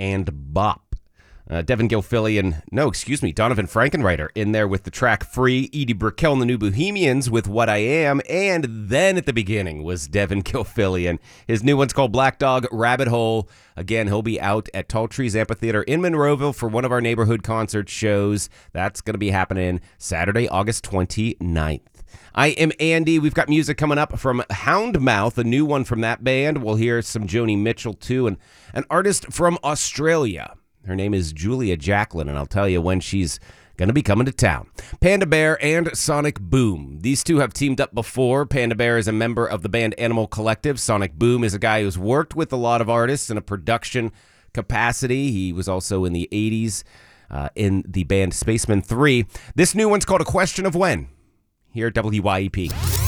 and Bop. Donovan Frankenreiter in there with the track Free, Edie Brickell and the New Bohemians with What I Am, and then at the beginning was Devin Gilfillian. His new one's called Black Dog Rabbit Hole. Again, he'll be out at Tall Trees Amphitheater in Monroeville for one of our neighborhood concert shows. That's going to be happening Saturday, August 29th. I am Andy. We've got music coming up from Houndmouth, a new one from that band. We'll hear some Joni Mitchell, too, and an artist from Australia. Her name is Julia Jacqueline, and I'll tell you when she's going to be coming to town. Panda Bear and Sonic Boom. These two have teamed up before. Panda Bear is a member of the band Animal Collective. Sonic Boom is a guy who's worked with a lot of artists in a production capacity. He was also in the 80s in the band Spacemen 3. This new one's called A Question of When. Here at WYEP.